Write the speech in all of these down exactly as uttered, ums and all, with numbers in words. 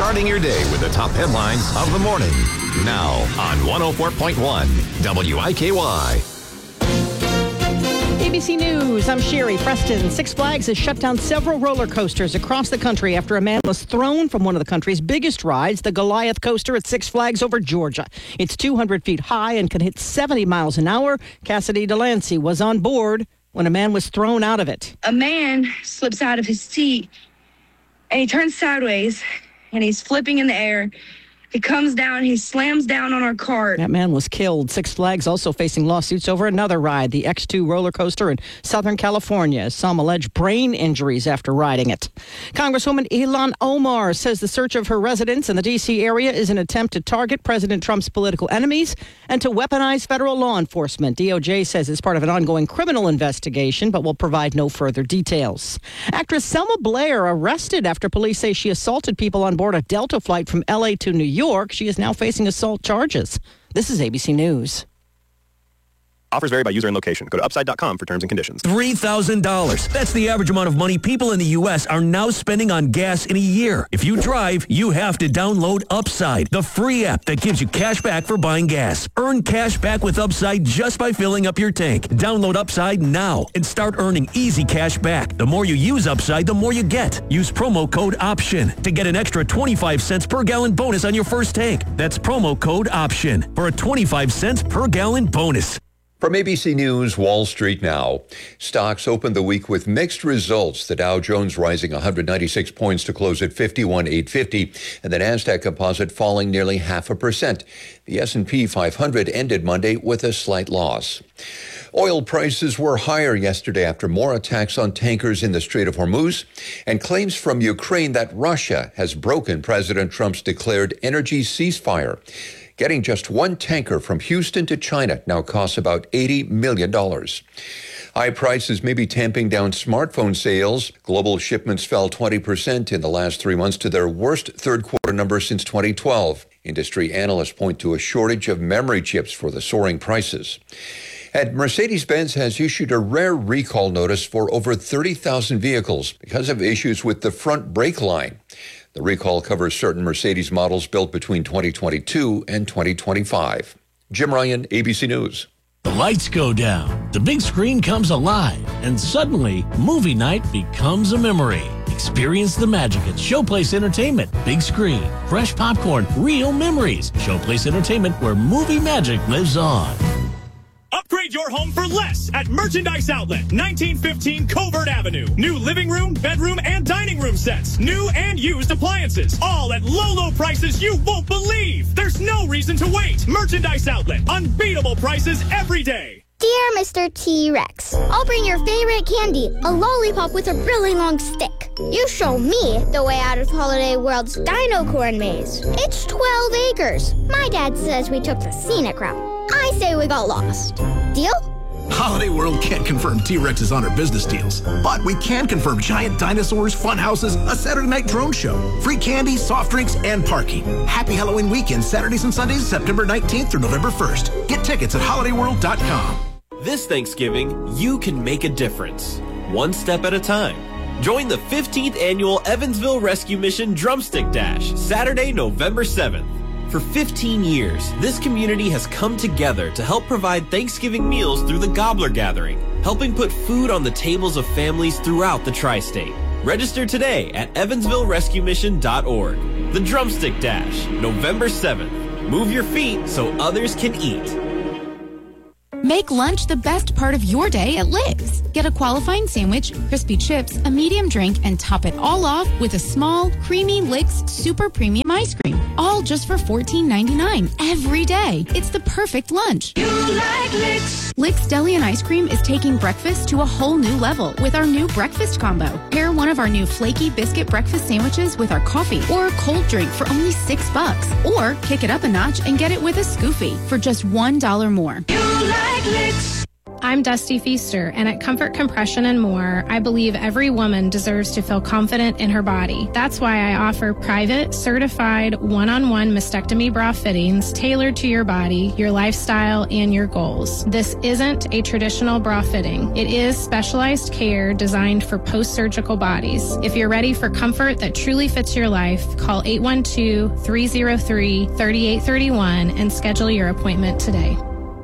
Starting your day with the top headlines of the morning. Now on one oh four point one W I K Y. A B C News, I'm Sherry Preston. Six Flags has shut down several roller coasters across the country after a man was thrown from one of the country's biggest rides, the Goliath coaster at Six Flags over Georgia. It's two hundred feet high and can hit seventy miles an hour. Cassidy Delancey was on board when a man was thrown out of it. A man slips out of his seat and he turns sideways and he's flipping in the air. He comes down, he slams down on our cart. That man was killed. Six Flags also facing lawsuits over another ride, the X two roller coaster in Southern California. Some allege brain injuries after riding it. Congresswoman Ilhan Omar says the search of her residence in the D C area is an attempt to target President Trump's political enemies and to weaponize federal law enforcement. D O J says it's part of an ongoing criminal investigation, but will provide no further details. Actress Selma Blair arrested after police say she assaulted people on board a Delta flight from L A to New York. York. She is now facing assault charges. This is A B C News. Offers vary by user and location. Go to upside dot com for terms and conditions. three thousand dollars. That's the average amount of money people in the U S are now spending on gas in a year. If you drive, you have to download Upside, the free app that gives you cash back for buying gas. Earn cash back with Upside just by filling up your tank. Download Upside now and start earning easy cash back. The more you use Upside, the more you get. Use promo code OPTION to get an extra twenty-five cents per gallon bonus on your first tank. That's promo code OPTION for a twenty-five cents per gallon bonus. From A B C News, Wall Street now. Stocks opened the week with mixed results. The Dow Jones rising one hundred ninety-six points to close at fifty-one eight fifty, and the Nasdaq Composite falling nearly half a percent. The S and P five hundred ended Monday with a slight loss. Oil prices were higher yesterday after more attacks on tankers in the Strait of Hormuz and claims from Ukraine that Russia has broken President Trump's declared energy ceasefire. Getting just one tanker from Houston to China now costs about eighty million dollars. High prices may be tamping down smartphone sales. Global shipments fell twenty percent in the last three months to their worst third quarter number since twenty twelve. Industry analysts point to a shortage of memory chips for the soaring prices. And Mercedes-Benz has issued a rare recall notice for over thirty thousand vehicles because of issues with the front brake line. The recall covers certain Mercedes models built between twenty twenty-two and twenty twenty-five. Jim Ryan, A B C News. The lights go down, the big screen comes alive, and suddenly, movie night becomes a memory. Experience the magic at Showplace Entertainment. Big screen, fresh popcorn, real memories. Showplace Entertainment, where movie magic lives on. Upgrade your home for less at Merchandise Outlet, nineteen fifteen Covert Avenue. New living room, bedroom, and dining room sets. New and used appliances. All at low, low prices you won't believe. There's no reason to wait. Merchandise Outlet. Unbeatable prices every day. Dear Mister T-Rex, I'll bring your favorite candy, a lollipop with a really long stick. You show me the way out of Holiday World's Dino Corn Maze. It's twelve acres. My dad says we took the scenic route. I say we got lost. Deal? Holiday World can't confirm T-Rexes on our business deals, but we can confirm giant dinosaurs, fun houses, a Saturday night drone show, free candy, soft drinks, and parking. Happy Halloween weekend, Saturdays and Sundays, September nineteenth through November first. Get tickets at holiday world dot com. This Thanksgiving, you can make a difference, one step at a time. Join the fifteenth Annual Evansville Rescue Mission Drumstick Dash, Saturday, November seventh. For fifteen years, this community has come together to help provide Thanksgiving meals through the Gobbler Gathering, helping put food on the tables of families throughout the tri-state. Register today at evansville rescue mission dot org. The Drumstick Dash, November seventh. Move your feet so others can eat. Make lunch the best part of your day at Lick's. Get a qualifying sandwich, crispy chips, a medium drink, and top it all off with a small, creamy Lick's Super Premium Ice Cream. All just for fourteen ninety-nine every day. It's the perfect lunch. You like Lick's. Lick's Deli and Ice Cream is taking breakfast to a whole new level with our new breakfast combo. Pair one of our new flaky biscuit breakfast sandwiches with our coffee or a cold drink for only six bucks. Or kick it up a notch and get it with a Scoofy for just one dollar more. You like Lick's. I'm Dusty Feaster, and at Comfort Compression and More, I believe every woman deserves to feel confident in her body. That's why I offer private, certified, one-on-one mastectomy bra fittings tailored to your body, your lifestyle, and your goals. This isn't a traditional bra fitting. It is specialized care designed for post-surgical bodies. If you're ready for comfort that truly fits your life, call eight one two, three zero three, three eight three one and schedule your appointment today.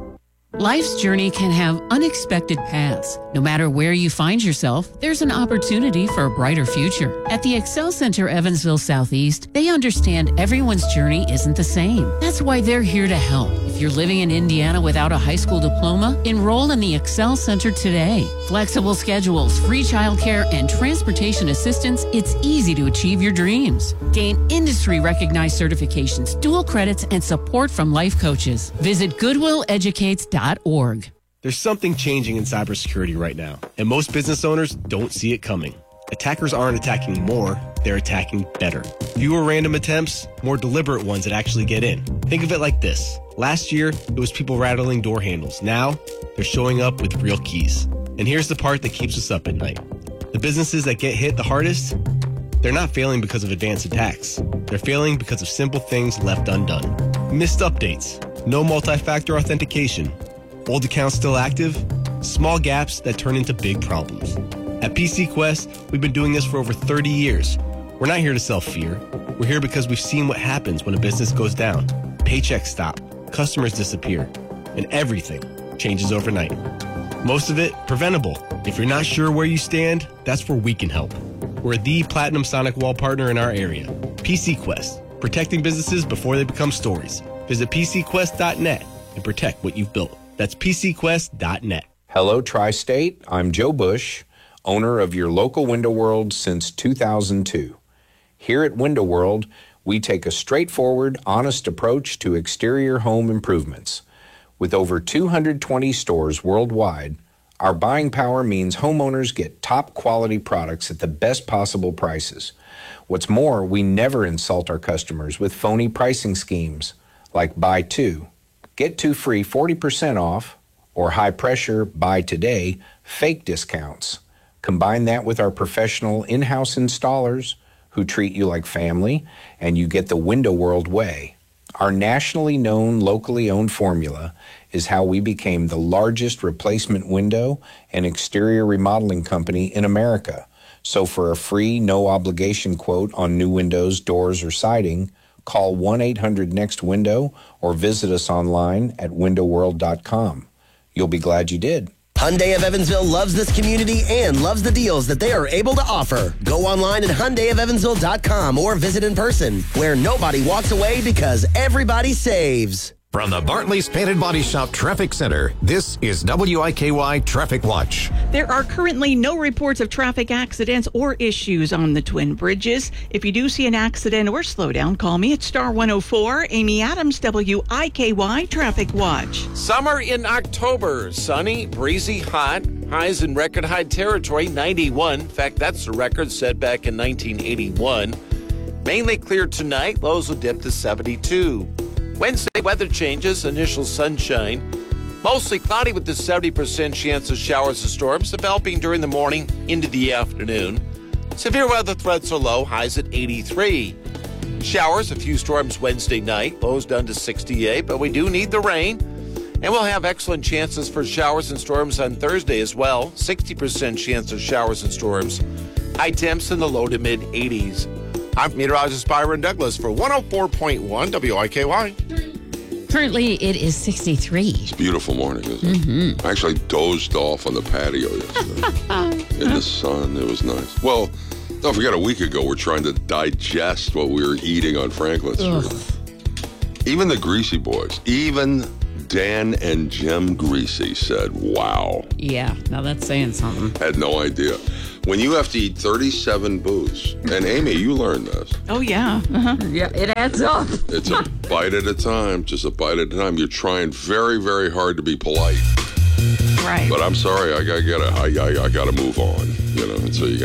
Life's journey can have unexpected paths. No matter where you find yourself, there's an opportunity for a brighter future. At the Excel Center Evansville Southeast, they understand everyone's journey isn't the same. That's why they're here to help. If you're living in Indiana without a high school diploma, enroll in the Excel Center today. Flexible schedules, free childcare, and transportation assistance, it's easy to achieve your dreams. Gain industry-recognized certifications, dual credits, and support from life coaches. Visit goodwill educates dot org. There's something changing in cybersecurity right now, and most business owners don't see it coming. Attackers aren't attacking more, they're attacking better. Fewer random attempts, more deliberate ones that actually get in. Think of it like this. Last year, it was people rattling door handles. Now, they're showing up with real keys. And here's the part that keeps us up at night. The businesses that get hit the hardest, they're not failing because of advanced attacks. They're failing because of simple things left undone. Missed updates, no multi-factor authentication, old accounts still active, small gaps that turn into big problems. At P C Quest, we've been doing this for over thirty years. We're not here to sell fear. We're here because we've seen what happens when a business goes down. Paychecks stop, customers disappear, and everything changes overnight. Most of it preventable. If you're not sure where you stand, that's where we can help. We're the Platinum Sonic Wall partner in our area. P C Quest, protecting businesses before they become stories. Visit P C Quest dot net and protect what you've built. That's P C Quest dot net. Hello, Tri-State. I'm Joe Bush, owner of your local Window World since two thousand two. Here at Window World, we take a straightforward, honest approach to exterior home improvements. With over two hundred twenty stores worldwide, our buying power means homeowners get top quality products at the best possible prices. What's more, we never insult our customers with phony pricing schemes like buy two, get two free forty percent off, or high pressure buy today fake discounts. Combine that with our professional in-house installers who treat you like family, and you get the Window World way. Our nationally known, locally owned formula is how we became the largest replacement window and exterior remodeling company in America. So for a free, no-obligation quote on new windows, doors, or siding, call one eight hundred next window or visit us online at window world dot com. You'll be glad you did. Hyundai of Evansville loves this community and loves the deals that they are able to offer. Go online at hyundai of evansville dot com or visit in person, where nobody walks away because everybody saves. From the Bartley's Painted Body Shop Traffic Center, this is W I K Y Traffic Watch. There are currently no reports of traffic accidents or issues on the Twin Bridges. If you do see an accident or slowdown, call me at Star one oh four. Amy Adams, W I K Y Traffic Watch. Summer in October. Sunny, breezy, hot. Highs in record high territory, ninety-one. In fact, that's a record set back in nineteen eighty-one. Mainly clear tonight. Lows will dip to seventy-two. Wednesday, weather changes, initial sunshine. Mostly cloudy with a seventy percent chance of showers and storms developing during the morning into the afternoon. Severe weather threats are low, highs at eighty-three. Showers, a few storms Wednesday night, lows down to sixty-eight, but we do need the rain. And we'll have excellent chances for showers and storms on Thursday as well. sixty percent chance of showers and storms. High temps in the low to mid eighties. I'm meteorologist Byron Douglas for one oh four point one W I K Y. Currently, it is sixty-three. It's a beautiful morning, isn't it? Mm-hmm. I actually dozed off on the patio yesterday. In the sun, it was nice. Well, don't forget, a week ago, we're trying to digest what we were eating on Franklin Street. Ugh. Even the Greasy boys, even Dan and Jim Greasy said, wow. Yeah, now that's saying something. Had no idea. When you have to eat thirty-seven booths, and Amy, you learned this. Oh, yeah. Uh-huh. Yeah, it adds up. It's a bite at a time, just a bite at a time. You're trying very, very hard to be polite. Right. But I'm sorry, I gotta get it. I, I, I gotta move on, you know, and so you gotta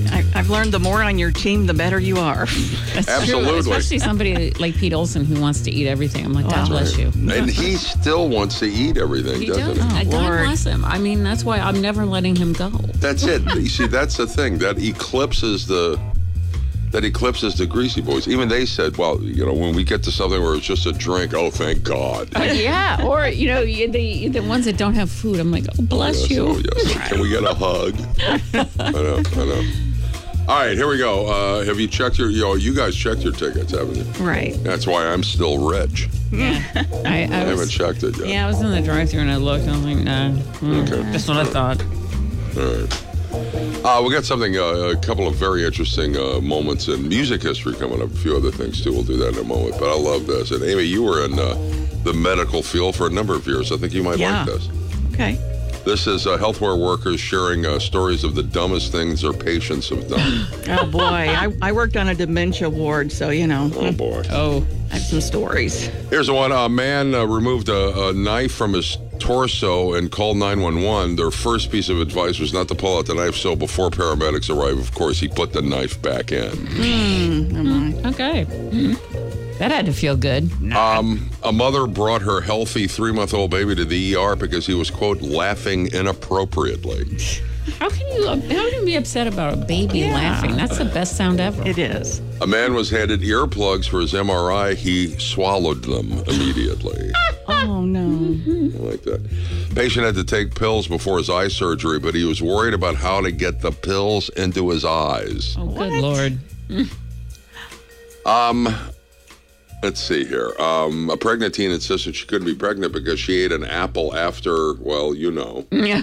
I, I've learned the more on your team, the better you are. That's Absolutely. true. Especially somebody like Pete Olson who wants to eat everything. I'm like, God bless you. And he still wants to eat everything, He doesn't does. he? Uh, God bless him. I mean, that's why I'm never letting him go. That's it. You see, that's the thing. That eclipses the that eclipses the Greasy Boys. Even they said, well, you know, when we get to something where it's just a drink, oh, thank God. Uh, yeah, or, you know, the the ones that don't have food, I'm like, oh, bless yes, you. Oh, yes. Can we get a hug? I know, I know. All right, here we go. Uh, have you checked your, you know, you guys checked your tickets, haven't you? Right. That's why I'm still rich. Yeah. I, I, I haven't was, checked it yet. Yeah, I was in the drive-thru and I looked and I was like, nah. Mm, Okay. That's what I thought. All right. Uh, we got something, uh, a couple of very interesting uh, moments in music history coming up. A few other things, too. We'll do that in a moment. But I love this. And, Amy, you were in uh, the medical field for a number of years. I think you might Yeah. like this. Okay. This is uh, healthcare workers sharing uh, stories of the dumbest things their patients have done. Oh, boy. I, I worked on a dementia ward, so, you know. Oh, boy. Oh. I have some stories. Here's one. A man uh, removed a, a knife from his torso and called nine one one. Their first piece of advice was not to pull out the knife, so before paramedics arrived, of course, he put the knife back in. Mm, okay. Mm. That had to feel good. Um, a mother brought her healthy three-month-old baby to the E R because he was, quote, laughing inappropriately. How can you how can you be upset about a baby Yeah. laughing? That's the best sound ever. It is. A man was handed earplugs for his M R I. He swallowed them immediately. Oh, no. I like that. Patient had to take pills before his eye surgery, but he was worried about how to get the pills into his eyes. Oh, good Lord. Um, let's see here. Um, a pregnant teen insisted she couldn't be pregnant because she ate an apple after, well, you know. Yeah.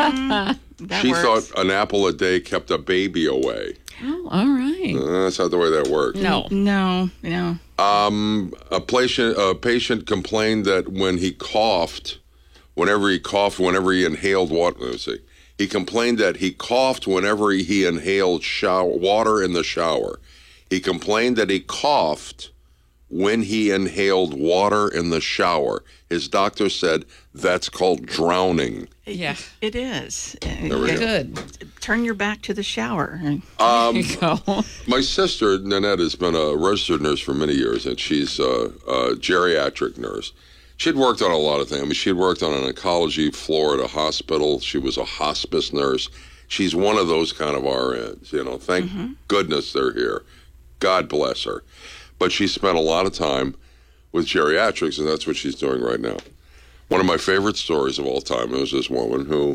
That she works. thought an apple a day kept a baby away. Oh, all right. Uh, that's not the way that works. No. No, no. Um, a patient, a patient complained that when he coughed, whenever he coughed, whenever he inhaled water, let's see, he complained that he coughed whenever he inhaled shower, water in the shower. He complained that he coughed when he inhaled water in the shower. His doctor said that's called drowning. Yeah. It is. There we go. Good. Turn your back to the shower. Um, There you go. My sister, Nanette, has been a registered nurse for many years, and she's a, a geriatric nurse. She'd worked on a lot of things. I mean, she'd worked on an oncology floor at a hospital. She was a hospice nurse. She's one of those kind of R Ns, you know. Thank Mm-hmm. goodness they're here. God bless her. But she spent a lot of time with geriatrics, and that's what she's doing right now. One of my favorite stories of all time was this woman who,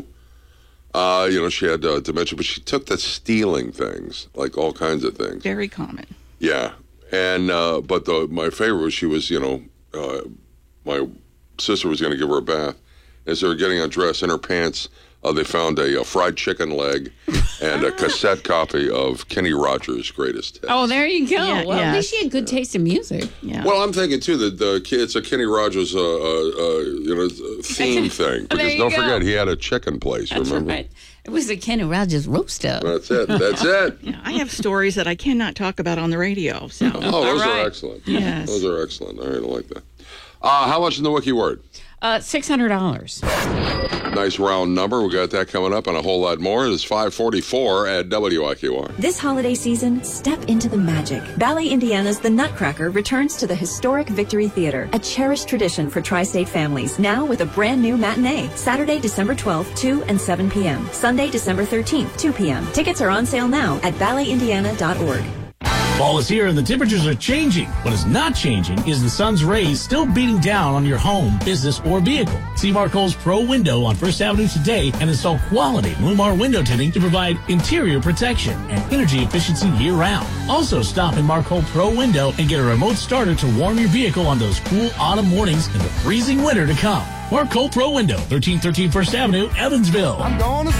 uh, you know, she had uh, dementia, but she took to stealing things, like all kinds of things. Very common. Yeah. And, uh, but the, my favorite was she was, you know, uh, my sister was going to give her a bath. As they were getting undressed, in her pants, uh, they found a, a fried chicken leg and a cassette copy of Kenny Rogers' Greatest Hits. Oh, there you go. Yeah, well, at least yes. she had good taste in music. Yeah. Well, I'm thinking, too, that the kid, it's a Kenny Rogers, uh, uh, uh, you know, theme thing. There Because you don't go. forget, he had a chicken place, That's remember? right. It was a Kenny Rogers roaster. That's it. That's it. Yeah, I have stories that I cannot talk about on the radio. So. Oh, those right. are excellent. Yes. Those are excellent. All right, I like that. Uh, how much in the wiki word? Uh, six hundred dollars. Nice round number. We got that coming up and a whole lot more. It's five forty-four at W I Q R. This holiday season, step into the magic. Ballet Indiana's The Nutcracker returns to the historic Victory Theater, a cherished tradition for tri-state families, now with a brand new matinee. Saturday, December twelfth, two and seven p.m. Sunday, December thirteenth, two p.m. Tickets are on sale now at ballet indiana dot org. Fall is here and the temperatures are changing. What is not changing is the sun's rays still beating down on your home, business, or vehicle. See Marcole's Pro Window on First Avenue today and install quality Lumar window tinting to provide interior protection and energy efficiency year-round. Also stop in Marcole Pro Window and get a remote starter to warm your vehicle on those cool autumn mornings and the freezing winter to come. Marcole Pro Window, thirteen thirteen First Avenue, Evansville. I'm gonna